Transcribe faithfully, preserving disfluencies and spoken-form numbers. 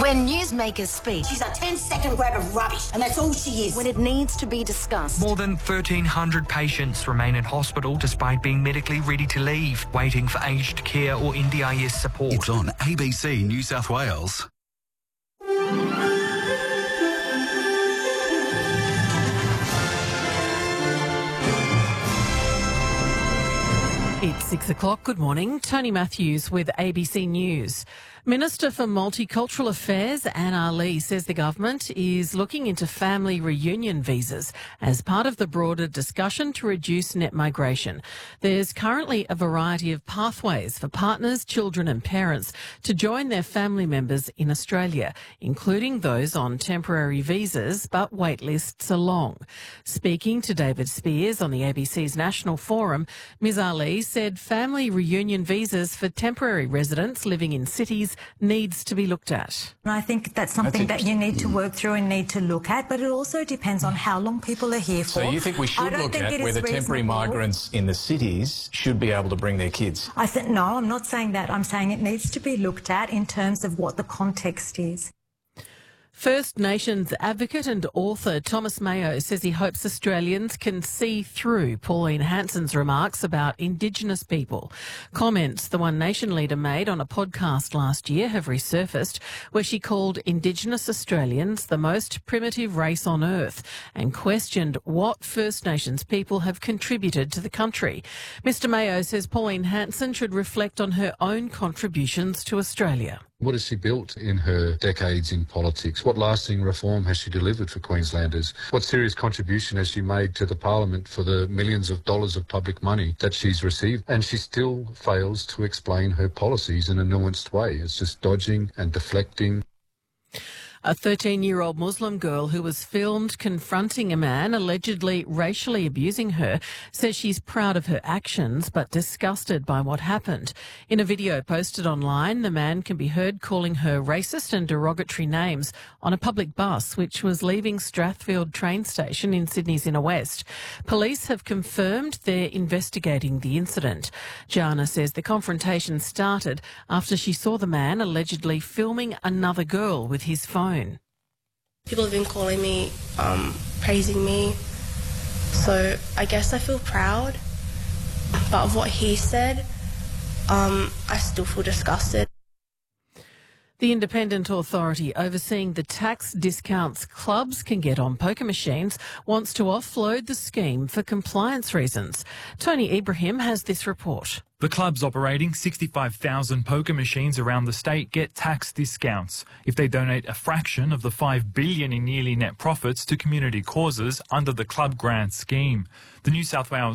When newsmakers speak, she's a ten-second grab of rubbish, and that's all she is. When it needs to be discussed. More than thirteen hundred patients remain in hospital despite being medically ready to leave, waiting for aged care or N D I S support. It's on A B C New South Wales. It's six o'clock. Good morning. Tony Matthews with A B C News. Minister for Multicultural Affairs, Anna Lee, says the government is looking into family reunion visas as part of the broader discussion to reduce net migration. There's currently a variety of pathways for partners, children and parents to join their family members in Australia, including those on temporary visas, but wait lists are long. Speaking to David Spears on the A B C's National Forum, Ms Ali said family reunion visas for temporary residents living in cities needs to be looked at. I think that's something that's that you need to work through and need to look at, but it also depends on how long people are here for. So you think we should look at whether temporary migrants in the cities should be able to bring their kids? I think no, I'm not saying that. I'm saying it needs to be looked at in terms of what the context is. First Nations advocate and author Thomas Mayo says he hopes Australians can see through Pauline Hanson's remarks about Indigenous people. Comments the One Nation leader made on a podcast last year have resurfaced, where she called Indigenous Australians the most primitive race on earth and questioned what First Nations people have contributed to the country. Mister Mayo says Pauline Hanson should reflect on her own contributions to Australia. What has she built in her decades in politics? What lasting reform has she delivered for Queenslanders? What serious contribution has she made to the Parliament for the millions of dollars of public money that she's received? And she still fails to explain her policies in a nuanced way. It's just dodging and deflecting. A thirteen-year-old Muslim girl who was filmed confronting a man allegedly racially abusing her says she's proud of her actions but disgusted by what happened. In a video posted online, the man can be heard calling her racist and derogatory names on a public bus which was leaving Strathfield train station in Sydney's inner west. Police have confirmed they're investigating the incident. Jana says the confrontation started after she saw the man allegedly filming another girl with his phone. People have been calling me, um, praising me, so I guess I feel proud, but of what he said, um, I still feel disgusted. The independent authority overseeing the tax discounts clubs can get on poker machines wants to offload the scheme for compliance reasons. Tony Ibrahim has this report. The clubs operating sixty-five thousand poker machines around the state get tax discounts if they donate a fraction of the five billion dollars in yearly net profits to community causes under the club grant scheme. The New South Wales